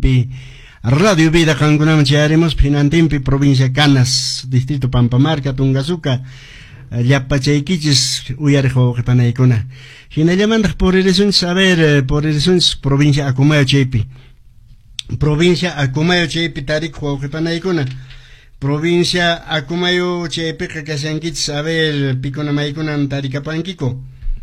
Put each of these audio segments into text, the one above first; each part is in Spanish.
Tardenpi Radio Vida Cangunam Chiaremos Pinantempi Provincia Canas Distrito Pampamarca Tungazuca Yapachaikichis Uyarjo Panaicona Hinayamandak por elecciones saber por elecciones provincia Acumayo Chepi provincia Acumayo Chepi Tarik Panaicona provincia Acumayo Chepi Kakasankich saber Picona Maicona Tarikapankiko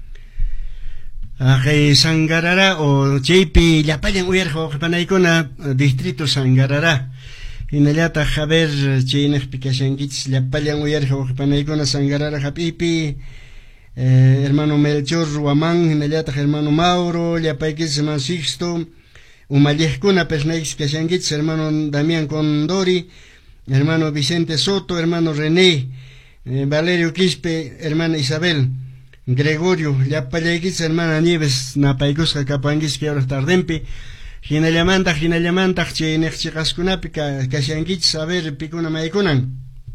Sangarara o Chepi Yapayan Uyarjo Panaicona distrito Sangarara Hinayata Javer Chinek Picashankich Yapayan Uyarjo Panaicona Sangarara Japipi hermano Melchor Ruamán Hinayata hermano Mauro Yapaikis hermano Sixto Umayekuna Pesnex Kashankich hermano Damián Condori hermano Vicente Soto hermano René Valerio Quispe hermana Isabel Gregorio, Yapayakis, hermana Nieves, Napaicus, Capanguis, que ahora tardempi, Ginayamanta, Chinexicascunapika, Cashanguich, saber Picuna Maicunan.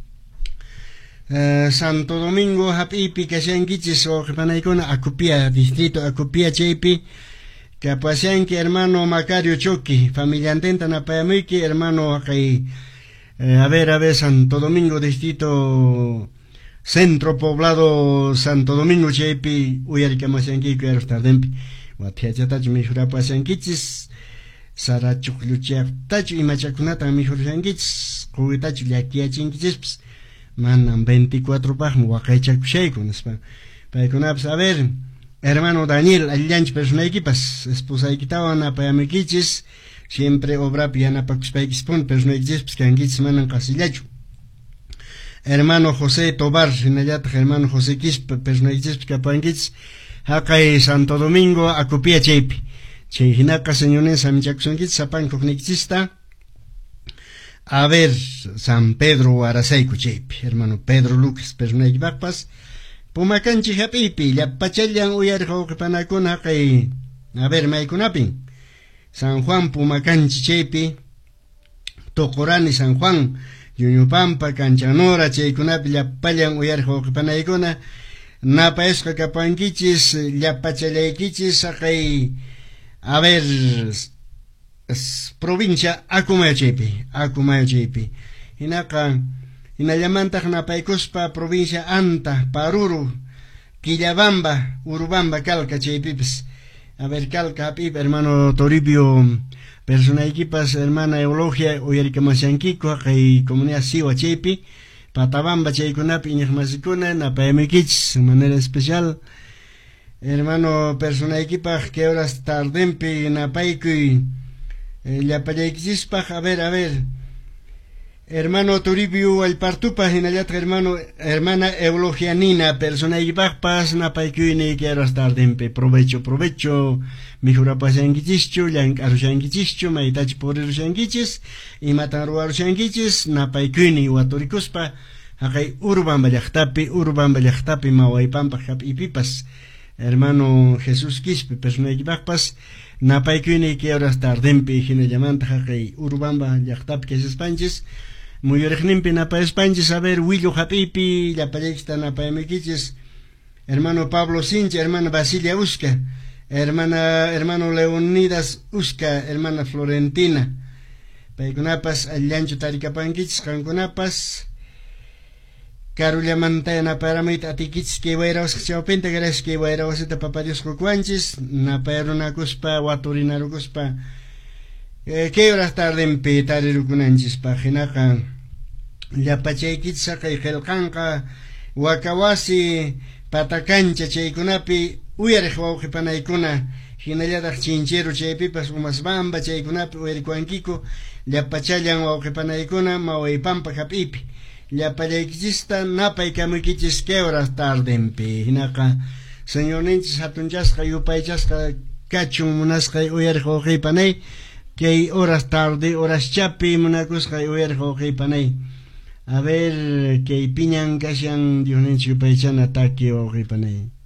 Santo Domingo, Hapipi, Cashanguichis, o Panaicuna, Acupia, distrito Acupia, Chepi, Capacianqui, hermano Macario Choqui, familia Antenta, Napayamiki, hermano Acay, a ver, Santo Domingo, distrito Centro Poblado Santo Domingo Chepi Uyarikamasanki Kueros Tardempi Watiachatach Mijurapasankichis Sarachukluchiaktach Imachakunata Mijurasankichis Kuitach Liakiachinkichis Manan 24 Pajmu Wakaichakushaikun Paikunaps a ver hermano Daniel Allianch Personaikipas Esposa Ikitawan Apayamikichis Siempre obra piana pakuspaikis Personaikichis Kankichis Manan Casillachu hermano José Tobar, Hinayata, hermano José Quispe, Personajes Capanguits, Hakai Santo Domingo, Acopia Chepi, Chinaka Señones, Amichaxonguits, Sapan Cognixista, a ver, San Pedro Arasaico Chepi, hermano Pedro Lucas, Personaje Bakpas, Pumacanchi Hapipi, Yapachelian Uyarjo Panacon, Hakai, a ver, Maikunapin, San Juan Pumacanchi Chepi, Tocorani San Juan, Yuñupampa, Canchanora, Cheicunapi, Yapallan, Uyarjo, Panaicona, Napaesca, Capanquichis, Yapachalequichis, Acay, a ver, provincia Acumayo Chepi, Inaka, Inayamanta, Napaicospa, provincia Anta, Paruru, Quillabamba, Urubamba, Calca, Chepipes, a ver, Calca, Pip, hermano Toribio, persona equipas, hermana Eulogia, Uyarikamasanquico, y comunidad Siwa Chepi, Patabamba, Cheikunapi, Nijmasicuna, Napayamikich, de manera especial, hermano persona equipa, que ahora tardempi, Napaikui, Yapayakispa, a ver, hermano Toribio, el Partupa, Hinayatra, hermana Eulogia Nina, persona equipa, Paz, Napaikui, ni que ahora tardempi, provecho, Mijura pasangichicho, yang arushangichicho, maitachi por arushangichis, y mataru arushangichis, napaikuni, watoricuspa, acay urbamba yachtapi, mawaipampa ipipas, hermano Jesús Quispe, persona equipakpas, napaikuni, que ahora tardempi, hinayamanta, acay urbamba yachtapi, que es espanchis, muy oregnimpi, napa espanchis, a ver, Willo Hapipi, yapayexta, napayamiquichis, hermano Pablo Sincha, hermana Basilia Usca, hermano Leonidas Usca, hermana Florentina, Paikunapas, Allancho Tarikapanquich, Cancunapas, Carulia Mantana Paramit, Atiquich, que Guairos, Chaupenta, Gares, que Guairos, Papadios Cocuanchis, Naperuna Cuspa, Waturinaru Cuspa, que horas tarde en Petarirucunanchis, Paginaca, Yapachaiquitza, Caijelcanca, Wakawasi, Patacancha, Chaikunapi, Uyarjo Panaicuna, Hinayada Chinchero Chaipipas, Umasbamba, Chaikunapi, Uericuanquico, Yapachayan o Panaicuna, Mauipampa Capipi, Yapayakista, Napa y Camuquichis, que horas tarde en Pinaca, señor Ninchis, Hatunchasca, Yupaychasca, Cachum, Munasca, Uyarjo Panay, que horas tarde, horas chapi, Munacusca, Uyarjo Panay. A ver, que piñan, Cashan, Dios Ninchis, Yupaychan, ataque o Panay.